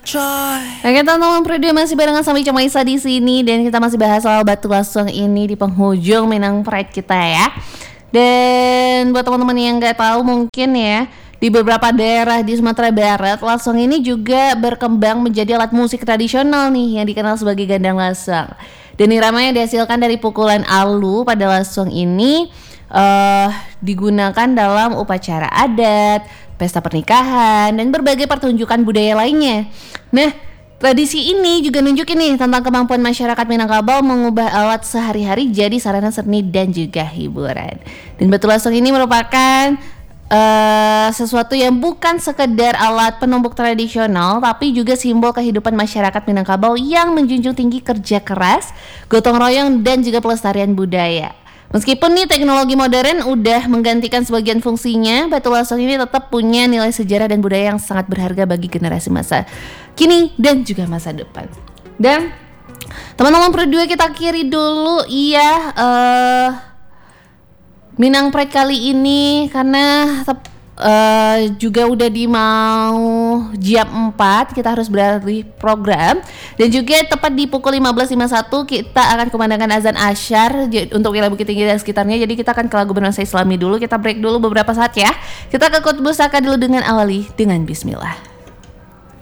Oke, teman-teman Pride masih barengan sama Ica Maisa di sini dan kita masih bahas soal Batu Lasong ini di penghujung Minang Pride kita ya. Dan buat teman-teman yang nggak tahu mungkin ya, di beberapa daerah di Sumatera Barat, lasong ini juga berkembang menjadi alat musik tradisional nih yang dikenal sebagai gandang lasong. Dan irama yang dihasilkan dari pukulan alu pada lasong ini digunakan dalam upacara adat, pesta pernikahan, dan berbagai pertunjukan budaya lainnya. Nah, tradisi ini juga nunjukin nih tentang kemampuan masyarakat Minangkabau mengubah alat sehari-hari jadi sarana seni dan juga hiburan. Dan batu lasong ini merupakan sesuatu yang bukan sekedar alat penumbuk tradisional, tapi juga simbol kehidupan masyarakat Minangkabau yang menjunjung tinggi kerja keras, gotong royong, dan juga pelestarian budaya. Meskipun nih teknologi modern udah menggantikan sebagian fungsinya, batu lasong ini tetap punya nilai sejarah dan budaya yang sangat berharga bagi generasi masa kini dan juga masa depan. Dan teman-teman berdua kita akhiri dulu Minang Pride kali ini karena juga udah di mau jam 4 kita harus beralih program, dan juga tepat di pukul 15.51 kita akan kumandangkan azan asyar untuk wilayah Bukit Tinggi dan sekitarnya. Jadi kita akan ke lagu berbahasa Islami dulu, kita break dulu beberapa saat ya. Kita ke khutbah saka dulu dengan awali dengan bismillah.